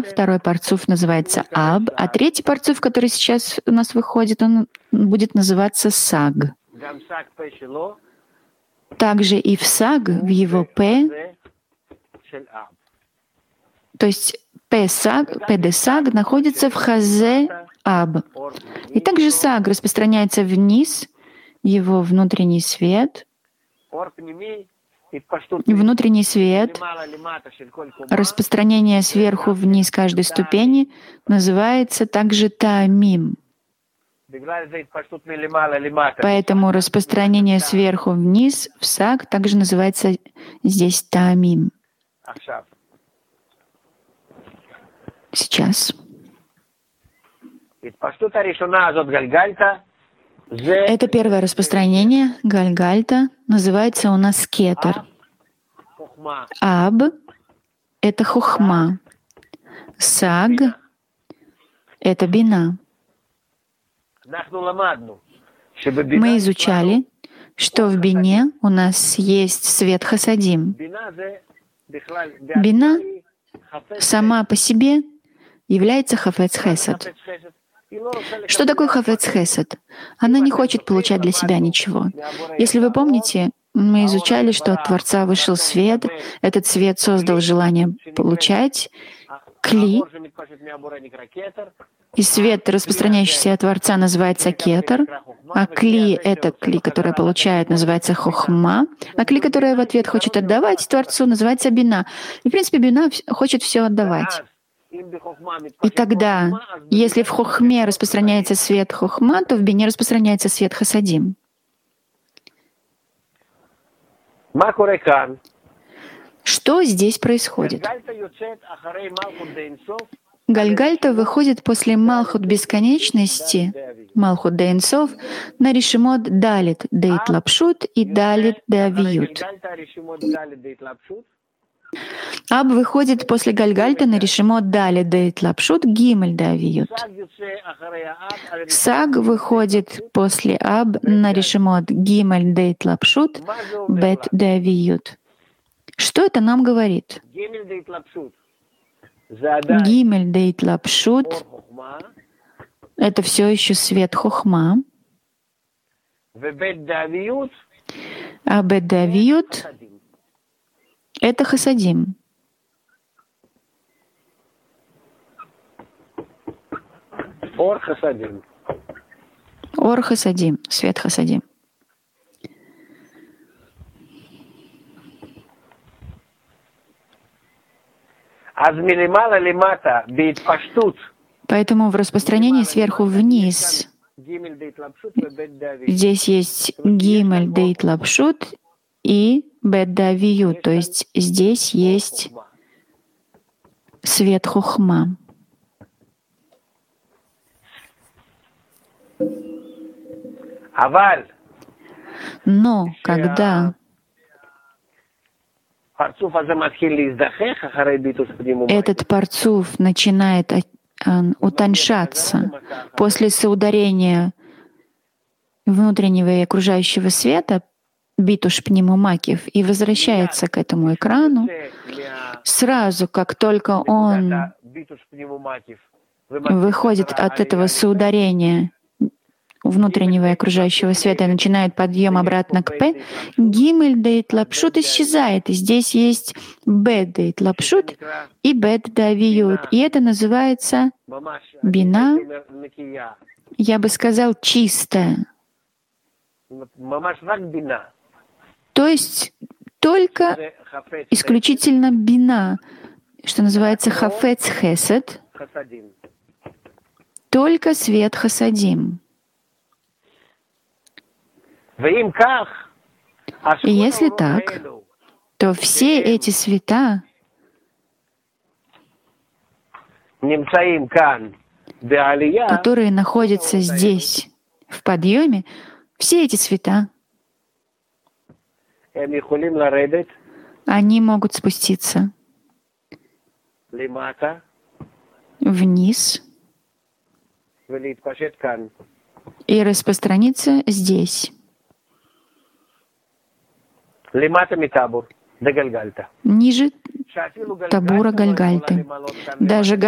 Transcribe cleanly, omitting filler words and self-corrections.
второй парцуф называется Аб, а третий парцуф, который сейчас у нас выходит, он будет называться Саг. Также и в Саг, в его П, то есть П-Саг находится в Хазе Аб. И также Саг распространяется вниз, его внутренний свет. Внутренний свет, распространение сверху вниз каждой ступени называется также Таамим. Поэтому распространение сверху вниз в Саг также называется здесь Таамим. Сейчас. Это первое распространение, Гальгальта, называется у нас Кетер. Аб — это Хохма. Саг — это Бина. Мы изучали, что в Бине у нас есть свет Хасадим. Бина сама по себе является Хафец Хесед. Что такое Хафец Хесед? Она не хочет получать для себя ничего. Если вы помните, мы изучали, что от Творца вышел свет, этот свет создал желание получать, кли, и свет, распространяющийся от Творца, называется кетер, а кли — это кли, которое получает, называется хохма, а кли, которое в ответ хочет отдавать Творцу, называется бина. И, в принципе, бина хочет все отдавать. И тогда, если в хохме распространяется свет хохма, то в бине распространяется свет хасадим. Что здесь происходит? Гальгальта выходит после Малхут бесконечности, Малхут де Энсов, на Ришимот Далит де Итлапшут и Далит де Авиют. Аб выходит после Гальгальта на Ришимот Далит де Итлапшут, Гимель де Авиют. Саг выходит после Аб на Ришимот Гимель де Итлапшут, Бет де Авиют. Что это нам говорит? Гимель де Итлапшут — это все еще свет хохма, а Бет де Авиют — это хасадим. Ор хасадим. Ор хасадим, свет хасадим. Поэтому в распространении сверху вниз здесь есть Гимель де Итлапшут и Бет де Авиют, то есть здесь есть свет хохма. Но когда этот парцуф начинает утоньшаться после соударения внутреннего и окружающего света, битуш пнемумакив, и возвращается к этому экрану, сразу как только он выходит от этого соударения внутреннего и окружающего света и начинает подъем обратно к П, Гимель де Итлапшут исчезает. И здесь есть Бет де Итлапшут и Бет де Авиют. И это называется бина, я бы сказал, чистая. То есть только исключительно бина, что называется хафец хесед, только свет хасадим. И если так, то все эти света, которые находятся здесь, в подъеме, все эти света, они могут спуститься вниз и распространиться здесь. Ниже Табура Гальгальты. Даже